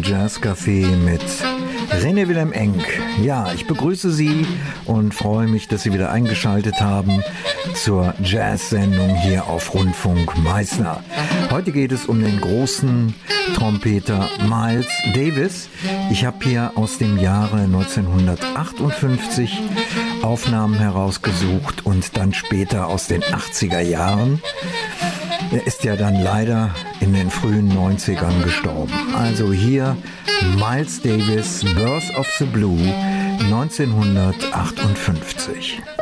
Jazzcafé mit René Wilhelm Enck. Ja, ich begrüße Sie und freue mich, dass Sie wieder eingeschaltet haben zur Jazz-Sendung hier auf Rundfunk Meißner. Heute geht es um den großen Trompeter Miles Davis. Ich habe hier aus dem Jahre 1958 Aufnahmen herausgesucht und dann später aus den 80er Jahren. Er ist ja dann leider in den frühen 90ern gestorben. Also hier Miles Davis, Birth of the Blue, 1958.